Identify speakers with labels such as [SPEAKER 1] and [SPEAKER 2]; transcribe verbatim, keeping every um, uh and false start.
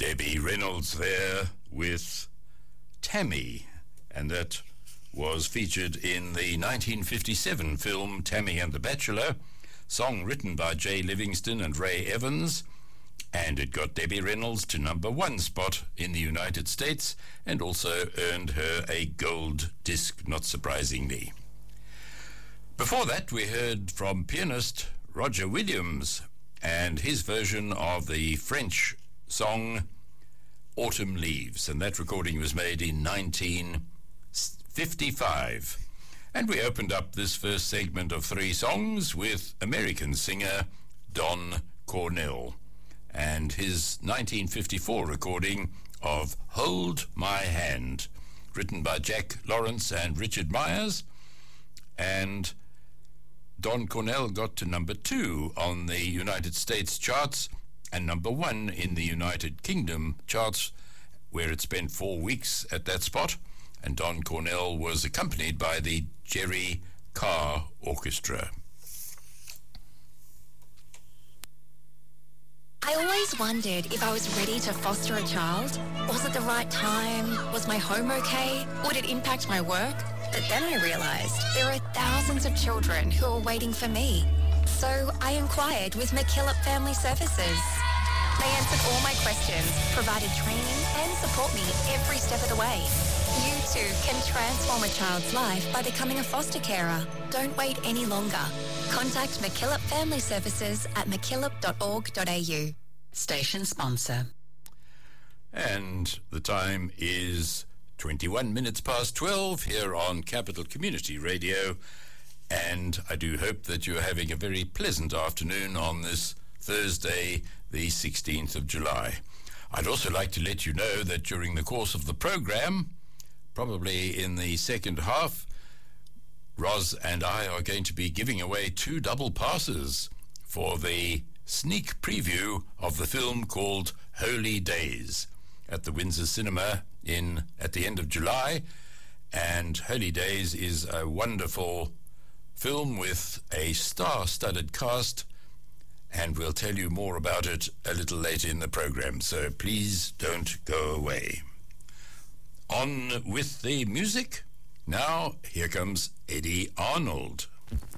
[SPEAKER 1] Debbie Reynolds there with Tammy, and that was featured in the nineteen fifty-seven film Tammy and the Bachelor, song written by Jay Livingston and Ray Evans, and it got Debbie Reynolds to number one spot in the United States and also earned her a gold disc, not surprisingly. Before that, we heard from pianist Roger Williams and his version of the French song Autumn Leaves, and that recording was made in nineteen fifty-five. And we opened up this first segment of three songs with American singer Don Cornell and his nineteen fifty-four recording of Hold My Hand, written by Jack Lawrence and Richard Myers. And Don Cornell got to number two on the United States charts and number one in the United Kingdom charts, where it spent four weeks at that spot. And Don Cornell was accompanied by the Jerry Carr Orchestra.
[SPEAKER 2] I always wondered if I was ready to foster a child. Was it the right time? Was my home okay? Would it impact my work? But then I realised there are thousands of children who are waiting for me. So I inquired with McKillop Family Services. They answered all my questions, provided training and support me every step of the way. You too can transform a child's life by becoming a foster carer. Don't wait any longer. Contact McKillop Family Services at mckillop dot org dot a u.
[SPEAKER 3] Station sponsor.
[SPEAKER 1] And the time is twenty-one minutes past twelve here on Capital Community Radio. And I do hope that you're having a very pleasant afternoon on this Thursday, the sixteenth of July. I'd also like to let you know that during the course of the program, probably in the second half, Roz and I are going to be giving away two double passes for the sneak preview of the film called Holy Days at the Windsor Cinema in at the end of July. And Holy Days is a wonderful film with a star-studded cast, and we'll tell you more about it a little later in the program, so please don't go away. On with the music. Now, here comes Eddie Arnold.